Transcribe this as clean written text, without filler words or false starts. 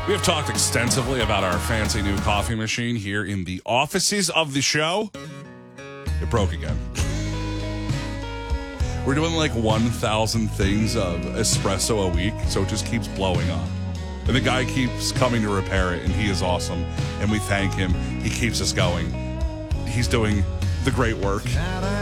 We have talked extensively about our fancy new coffee machine here in the offices of the show. It broke again. We're doing like 1,000 things of espresso a week, so it just keeps blowing up. And the guy keeps coming to repair it, and he is awesome. And we thank him. He keeps us going. He's doing the great work.